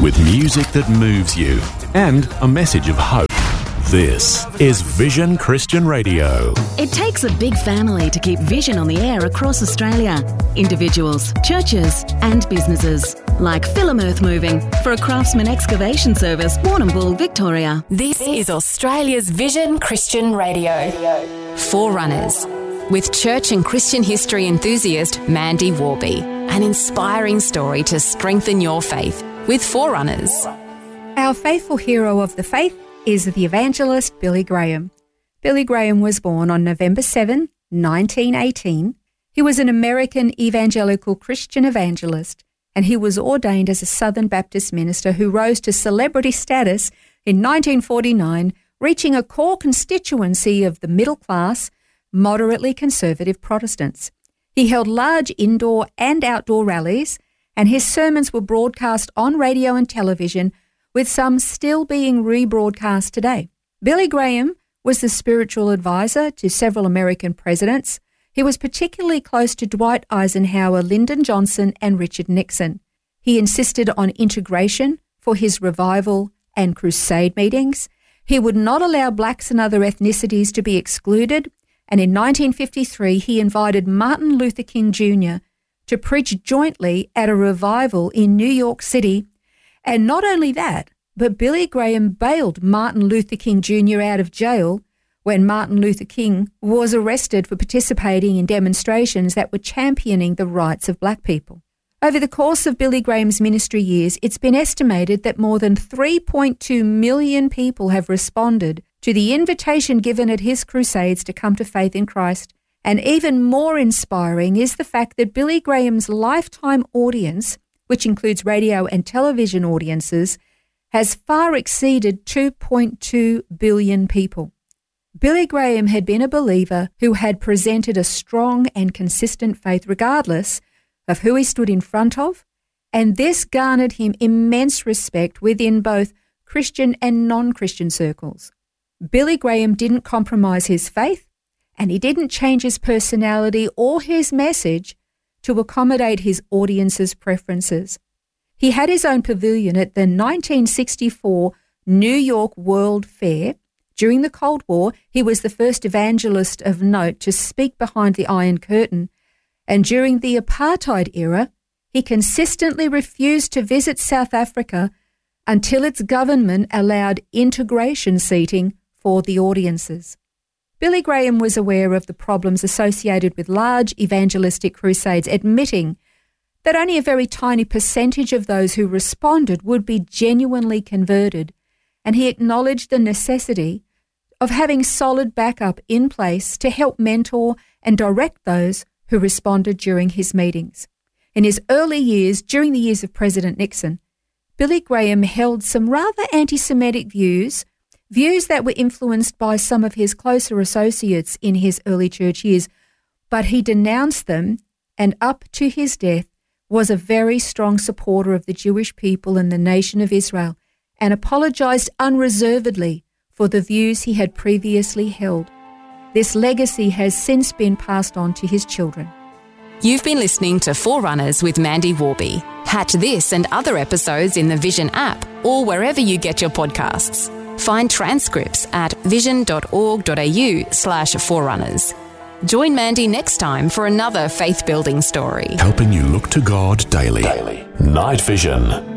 with music that moves you and a message of hope. This is Vision Christian Radio. It takes a big family to keep Vision on the air across Australia. Individuals, churches and businesses. Like Philem Earth Moving for a Craftsman Excavation Service, Warrnambool, Victoria. This is Australia's Vision Christian Radio. Forerunners, with church and Christian history enthusiast Mandy Warby. An inspiring story to strengthen your faith with Forerunners. Our faithful hero of the faith is the evangelist Billy Graham. Billy Graham was born on November 7, 1918. He was an American evangelical Christian evangelist, and he was ordained as a Southern Baptist minister who rose to celebrity status in 1949, reaching a core constituency of the middle-class, moderately conservative Protestants. He held large indoor and outdoor rallies, and his sermons were broadcast on radio and television, with some still being rebroadcast today. Billy Graham was the spiritual advisor to several American presidents. He was particularly close to Dwight Eisenhower, Lyndon Johnson, and Richard Nixon. He insisted on integration for his revival and crusade meetings. He would not allow blacks and other ethnicities to be excluded, and in 1953 he invited Martin Luther King Jr. to preach jointly at a revival in New York City. And not only that, but Billy Graham bailed Martin Luther King Jr. out of jail when Martin Luther King was arrested for participating in demonstrations that were championing the rights of black people. Over the course of Billy Graham's ministry years, it's been estimated that more than 3.2 million people have responded to the invitation given at his crusades to come to faith in Christ. And even more inspiring is the fact that Billy Graham's lifetime audience, which includes radio and television audiences, has far exceeded 2.2 billion people. Billy Graham had been a believer who had presented a strong and consistent faith regardless of who he stood in front of, and this garnered him immense respect within both Christian and non-Christian circles. Billy Graham didn't compromise his faith, and he didn't change his personality or his message to accommodate his audience's preferences. He had his own pavilion at the 1964 New York World Fair. During the Cold War, he was the first evangelist of note to speak behind the Iron Curtain, and during the apartheid era, he consistently refused to visit South Africa until its government allowed integration seating for the audiences. Billy Graham was aware of the problems associated with large evangelistic crusades, admitting that only a very tiny percentage of those who responded would be genuinely converted, and he acknowledged the necessity of having solid backup in place to help mentor and direct those who responded during his meetings. In his early years, during the years of President Nixon, Billy Graham held some rather anti-Semitic views that were influenced by some of his closer associates in his early church years, but he denounced them and up to his death was a very strong supporter of the Jewish people and the nation of Israel, and apologized unreservedly for the views he had previously held. This legacy has since been passed on to his children. You've been listening to Forerunners with Mandy Warby. Catch this and other episodes in the Vision app or wherever you get your podcasts. Find transcripts at vision.org.au/forerunners. Join Mandy next time for another faith-building story. Helping you look to God daily. Night Vision.